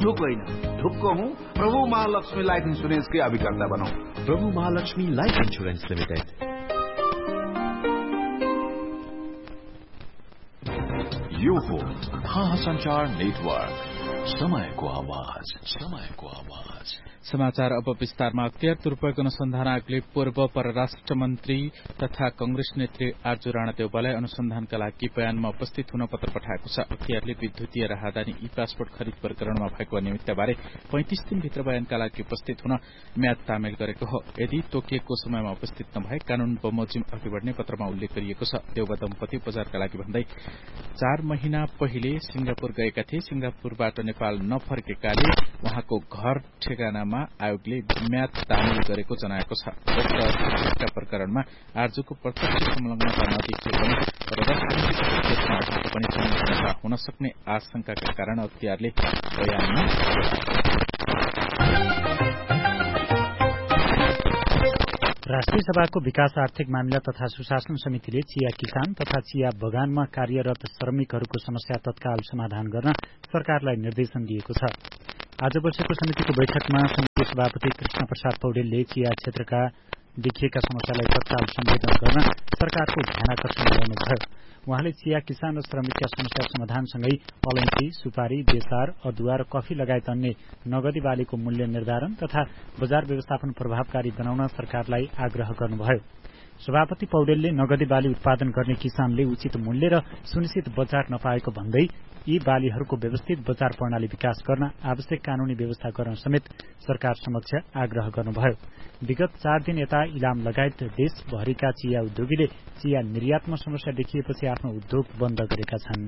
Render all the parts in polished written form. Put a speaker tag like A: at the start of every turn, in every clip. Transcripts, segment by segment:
A: ढुक होइन, ढुक्क हूँ। प्रभु महालक्ष्मी लाइफ इन्स्योरेन्स के अभिकर्ता बनौं।
B: प्रभु महालक्ष्मी लाइफ इन्स्योरेन्स लिमिटेड।
C: यो हो महासञ्चार नेटवर्क, समयको आवाज, समयको आवाज।
D: समाचार अब विस्तारमा। अख्तियार दुरूपयोग अनुसन्धान आयोगले पूर्व परराष्ट्र मन्त्री तथा कंग्रेस नेत्री आर्जु राणा देउवालाई अनुसन्धानका लागि बयानमा उपस्थित हुन पत्र पठाएको छ। अख्तियारले विद्युतीय राहदानी ई पासपोर्ट खरिद प्रकरणमा भएको अनियमितताबारे 35 दिनभित्र बयानका लागि उपस्थित हुन म्याद तामेल गरेको हो। यदि तोकिएको समयमा उपस्थित नभए कानून बमोजिम अघि बढ्ने पत्रमा उल्लेख गरिएको छ। देउवा दम्पति उपचारका लागि भन्दै 4 महिना पहिले सिंगापुर गएका थिए। सिंगापुरबाट नेपाल नफर्केकाले उहाँको घर ठेगानामा आयोगले म्याद तामेल गरेको जनाएको छ। उक्त प्रकरणमा आर्जुको प्रत्यक्ष संलग्नता नदेखिए पनि परराष्ट्र पनि संलग्नता हुन सक्ने आशंकाका कारण अख्तियारले बयानमा
E: राष्ट्रिय सभाको विकास आर्थिक मामिला तथा सुशासन समितिले चिया किसान तथा चिया बगानमा कार्यरत श्रमिकहरूको समस्या तत्काल समाधान गर्न सरकारलाई निर्देशन दिएको छ। आज बसेको समितिको बैठकमा समिति सभापति कृष्ण प्रसाद पौडेलले चिया क्षेत्रका देखिएका समस्यालाई तत्काल सम्बोधन गर्न सरकारको ध्यानाकर्षण गर्नुभयो। उहाँले चिया किसान र श्रमिकका समस्या समाधानसँगै अलैँची, सुपारी, बेसार, अदुवा र कफी लगायत अन्य नगदी बालीको मूल्य निर्धारण तथा बजार व्यवस्थापन प्रभावकारी बनाउन सरकारलाई आग्रह गर्नुभयो। सभापति पौडेलले नगदी बाली उत्पादन गर्ने किसानले उचित मूल्य र सुनिश्चित बजार नपाएको भन्दै यी बालीहरूको व्यवस्थित बजार प्रणाली विकास गर्न आवश्यक कानूनी व्यवस्था गर्न समेत सरकार समक्ष आग्रह गर्नुभयो। विगत 4 दिन यता इलाम लगायत देशभरिका चिया उद्योगीले चिया निर्यातमा समस्या देखिएपछि आफ्नो उद्योग बन्द गरेका छन्।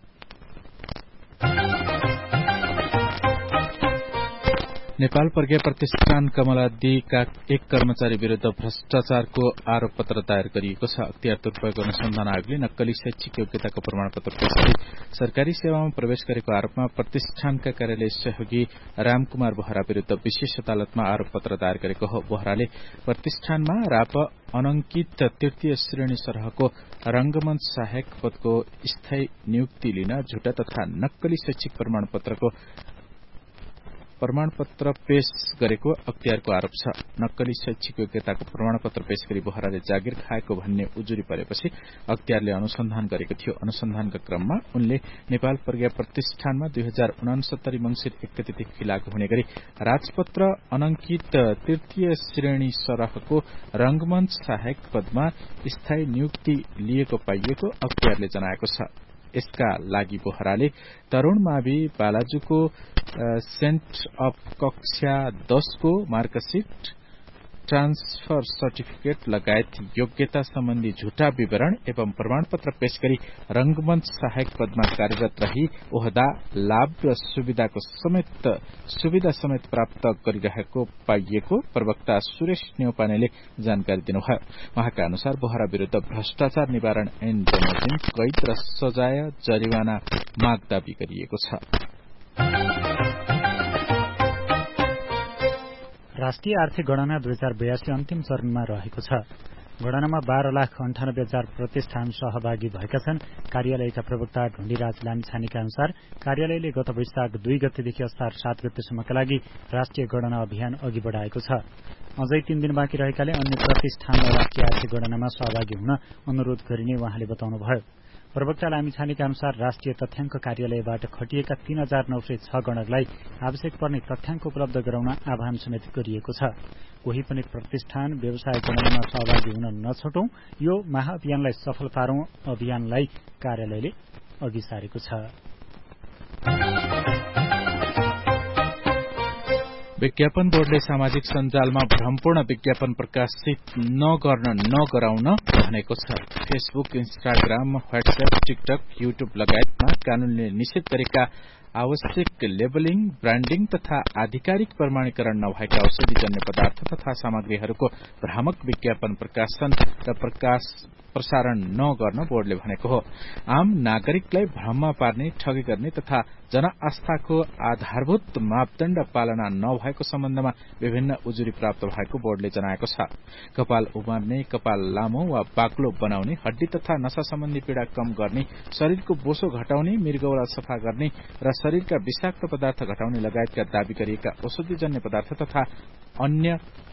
D: नेपाल प्रज्ञा प्रतिष्ठान कमलादीका एक कर्मचारी विरूद्ध भ्रष्टाचारको आरोप पत्र दायर गरिएको छ। अख्तियार दुरूपयोग अनुसन्धान आयोगले नक्कली शैक्षिक योग्यताको प्रमाणपत्र पेश गरी सरकारी सेवामा प्रवेश गरेको आरोपमा प्रतिष्ठानका कार्यालय सहयोगी रामकुमार बोहरा विरूद्ध विशेष अदालतमा आरोप पत्र दायर गरेको हो। बोहराले प्रतिष्ठानमा राप अनंकित तृतीय श्रेणी सरहको रंगमञ्च सहायक पदको स्थायी नियुक्ति लिन झुटा तथा नक्कली शैक्षिक प्रमाणपत्र पेश गरेको अख्तियारको आरोप छ। नक्कली शैक्षिक योग्यताको प्रमाणपत्र पेश गरी बोहराले जागिर खाएको भन्ने उजुरी परेपछि अख्तियारले अनुसन्धान गरेको थियो। अनुसन्धानका क्रममा उनले नेपाल प्रज्ञा प्रतिष्ठानमा 2069 मंसिर 1 गतेदेखि लागू हुने गरी राजपत्र अनंकित तृतीय श्रेणी सरहको रंगमञ्च सहायक पदमा स्थायी नियुक्ति लिएको पाइएको अख्तियारले जनाएको छ। यसका लागि बोहराले तरूण मावि बालाजुको सेन्ट अफ कक्षा 10 को मार्कसिट, ट्रान्सफर सर्टिफिकेट लगायत योग्यता सम्बन्धी झुटा विवरण एवं प्रमाणपत्र पेश गरी रंगमञ्च सहायक पदमा कार्यरत रही ओहदा, लाभ र सुविधा समेत प्राप्त गरिरहेको पाइएको प्रवक्ता सुरेश न्यौपानेले जानकारी दिनुभयो। उहाँका अनुसार बोहरा विरूद्ध भ्रष्टाचार निवारण ऐन बमोजिम कैद र सजाय जरिवाना माग दावी गरिएको छ।
E: राष्ट्रिय आर्थिक गणना 2082 अन्तिम चरणमा रहेको छ। गणनामा 12,98,000 प्रतिष्ठान सहभागी भएका छन्। कार्यालयका प्रवक्ता ढुण्डीराज लामिछानेका अनुसार कार्यालयले गत वैशाख 2 गतेदेखि असार 7 गतेसम्मका लागि राष्ट्रिय गणना अभियान अघि बढाएको छ। अझै 3 दिन बाँकी रहेकाले अन्य प्रतिष्ठानलाई राष्ट्रिय आर्थिक गणनामा सहभागी हुन अनुरोध गरिने उहाँले बताउनुभयो। प्रवक्ता लामिछानेका अनुसार राष्ट्रिय तथ्याङ्क कार्यालयबाट खटिएका 3,906 गणकलाई आवश्यक पर्ने तथ्याङ्क उपलब्ध गराउन आह्वान समेत गरिएको छ। कोही पनि प्रतिष्ठान व्यवसाय गणनामा सहभागी हुन नछोटौं, यो महाअभियानलाई सफल पारौं अभियानलाई कार्यालयले अघि सारेको छ।
D: विज्ञापन बोर्डले सामाजिक सञ्जालमा भ्रमपूर्ण विज्ञापन प्रकाशित नगराउन भनेको छ। Facebook, Instagram, WhatsApp, TikTok, YouTube लगायतमा कानूनले निषेध गरेका आवश्यक लेबलिङ, ब्रान्डिङ तथा आधिकारिक प्रमाणीकरण नभएका औषधिजन्य पदार्थ तथा सामग्रीहरूको भ्रामक विज्ञापन प्रकाशन र प्रसारण नगर्न बोर्डले भनेको हो। आम नागरिकलाई भ्रममा पार्ने, ठगी गर्ने तथा जनआस्थाको आधारभूत मापदण्ड पालना नभएको सम्बन्धमा विभिन्न उजुरी प्राप्त भएको बोर्डले जनाएको छ। कपाल उमार्ने, कपाल लामो वा बाक्लो बनाउने, हड्डी तथा नसा सम्बन्धी पीड़ा कम गर्ने, शरीरको बोसो घटाउने, मृगौला सफा गर्ने र शरीरका विषाक्त पदार्थ घटाउने लगायतका दावी गरिएका औषधिजन्य पदार्थ तथा अन्य